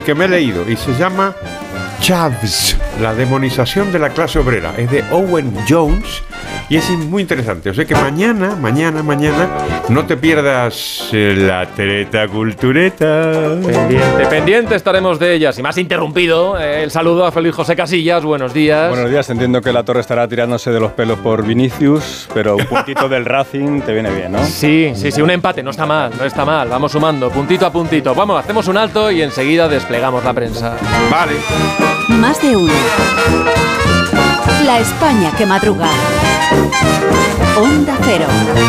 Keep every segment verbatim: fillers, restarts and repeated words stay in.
que me he leído y se llama Chavs, la demonización de la clase obrera. Es de Owen Jones y es muy interesante. O sea que mañana, mañana, mañana no te pierdas eh, la treta cultureta. Pendiente, pendiente estaremos de ellas. Y más interrumpido, eh, el saludo a Feliz José Casillas. Buenos días. Buenos días. Entiendo que la Torre estará tirándose de los pelos por Vinicius, pero un puntito del Racing te viene bien, ¿no? Sí, sí, sí, un empate. No está mal, no está mal. Vamos sumando, puntito a puntito. Vamos, hacemos un alto y enseguida desplegamos la prensa. Vale. Más de uno. La España que madruga. Onda Cero.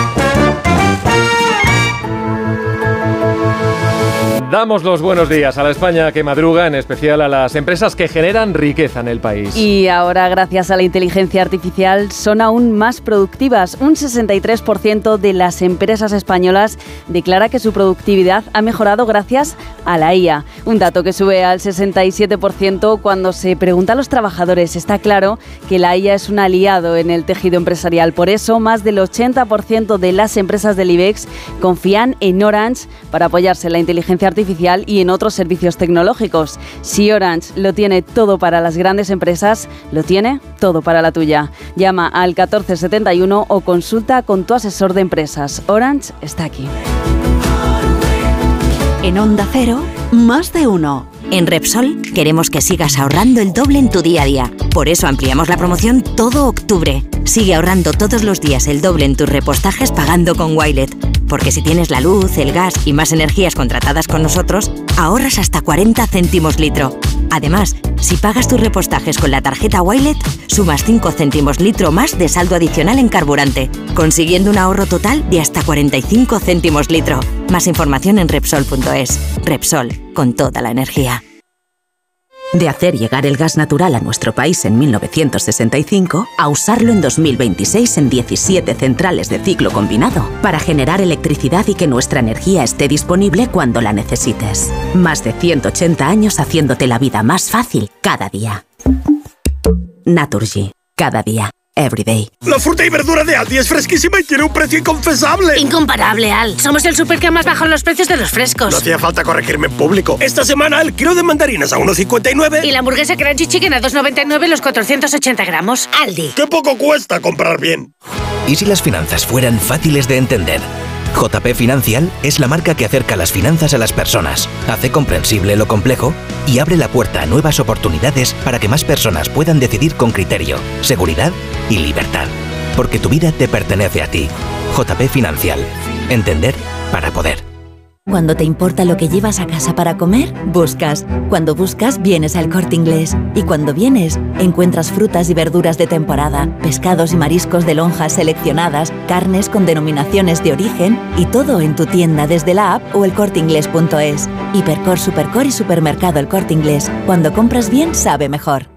Damos los buenos días a la España que madruga, en especial a las empresas que generan riqueza en el país. Y ahora, gracias a la inteligencia artificial, son aún más productivas. Un sesenta y tres por ciento de las empresas españolas declara que su productividad ha mejorado gracias a la I A. Un dato que sube al sesenta y siete por ciento cuando se pregunta a los trabajadores. Está claro que la I A es un aliado en el tejido empresarial. Por eso, más del ochenta por ciento de las empresas del IBEX confían en Orange para apoyarse en la inteligencia artificial y en otros servicios tecnológicos. Si Orange lo tiene todo para las grandes empresas, lo tiene todo para la tuya. Llama al catorce setenta y uno o consulta con tu asesor de empresas. Orange está aquí. En Onda Cero, más de uno. En Repsol queremos que sigas ahorrando el doble en tu día a día. Por eso ampliamos la promoción todo octubre. Sigue ahorrando todos los días el doble en tus repostajes pagando con Wilet. Porque si tienes la luz, el gas y más energías contratadas con nosotros, ahorras hasta cuarenta céntimos litro. Además, si pagas tus repostajes con la tarjeta Wilet, sumas cinco céntimos litro más de saldo adicional en carburante, consiguiendo un ahorro total de hasta cuarenta y cinco céntimos litro. Más información en Repsol punto es. Repsol, con toda la energía. De hacer llegar el gas natural a nuestro país en mil novecientos sesenta y cinco a usarlo en dos mil veintiséis en diecisiete centrales de ciclo combinado para generar electricidad y que nuestra energía esté disponible cuando la necesites. Más de ciento ochenta años haciéndote la vida más fácil cada día. Naturgy. Cada día. Everyday. La fruta y verdura de Aldi es fresquísima y tiene un precio inconfesable. Incomparable, Al. Somos el súper que más baja los precios de los frescos. No hacía falta corregirme en público. Esta semana el kilo de mandarinas a uno cincuenta y nueve. Y la hamburguesa Crunchy Chicken a dos noventa y nueve los cuatrocientos ochenta gramos. Aldi. ¡Qué poco cuesta comprar bien! ¿Y si las finanzas fueran fáciles de entender? J P Financial es la marca que acerca las finanzas a las personas, hace comprensible lo complejo y abre la puerta a nuevas oportunidades para que más personas puedan decidir con criterio, seguridad y libertad. Porque tu vida te pertenece a ti. J P Financial. Entender para poder. Cuando te importa lo que llevas a casa para comer, buscas. Cuando buscas, vienes al Corte Inglés. Y cuando vienes, encuentras frutas y verduras de temporada, pescados y mariscos de lonjas seleccionadas, carnes con denominaciones de origen y todo en tu tienda desde la app o el corte inglés punto es. Hipercor, Supercor y Supermercado El Corte Inglés. Cuando compras bien, sabe mejor.